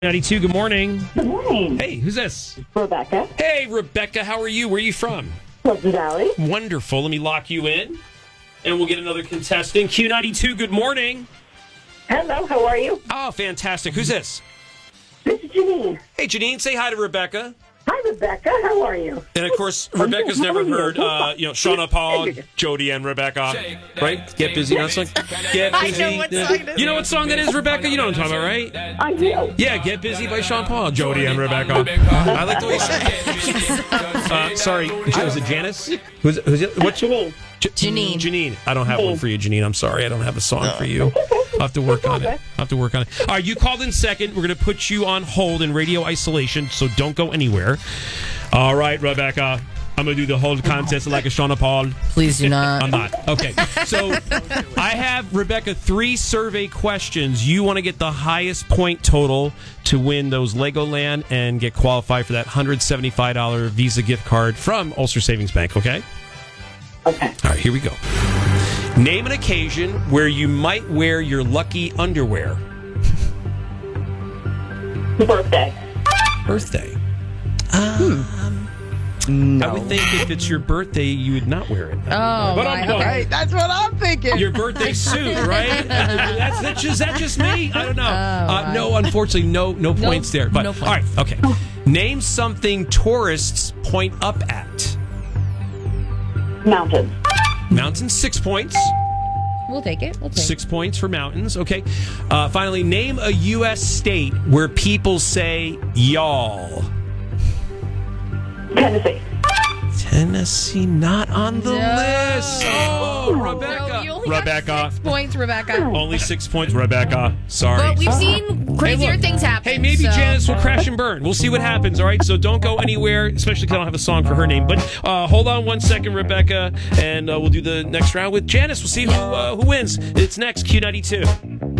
92, good morning. Good morning. Hey, who's this? Rebecca. Hey, Rebecca, how are you? Where are you from? Pleasant Valley. Wonderful. Let me lock you in, and we'll get another contestant. Q92, good morning. Hello, how are you? Oh, fantastic. Who's this? This is Janine. Hey, Janine, say hi to Rebecca. Hi, Rebecca. How are you? And, of course, Rebecca's never heard, Shauna Paul, Jody, and Rebecca, right? Get busy. Get busy. I know what song it is. You know what song that is, Rebecca? You know what I'm talking about, right? I do. Yeah, Get Busy by Sean Paul, Jody, and Rebecca. I like the way you say it. Sorry, was it Janice? Who's it? What's Janine. Janine. Janine. I don't have one for you, Janine. I'm sorry. I don't have a song for you. I'll have to work on it. All right, you called in second. We're going to put you on hold in radio isolation, so don't go anywhere. All right, Rebecca. I'm going to do the whole contest like a Shauna Paul. Please do not. I'm not. Okay. So I have, Rebecca, 3 survey questions. You want to get the highest point total to win those Legoland and get qualified for that $175 Visa gift card from Ulster Savings Bank, okay? Okay. All right, here we go. Name an occasion where you might wear your lucky underwear. Birthday. Birthday. No. I would think if it's your birthday, you would not wear it. Oh, But my I'm God. Right, that's what I'm thinking. Your birthday suit, right? That's just me? I don't know. wow. No, unfortunately, no points there. But no points. all right, okay. Name something tourists point up at. Mountain. Mountains, 6 points. We'll take it. 6 points for mountains. Okay. Finally, name a U.S. state where people say y'all. Tennessee. Tennessee, not on the No. list. Oh, Rebecca. No, you only Rebecca. got 6 points, Rebecca. Only 6 points, Rebecca. Sorry. But we've seen crazier things happen. Hey, maybe so. Janice will crash and burn. We'll see what happens, all right? So don't go anywhere, especially because I don't have a song for her name. But hold on 1 second, Rebecca, and we'll do the next round with Janice. We'll see who wins. It's next, Q92.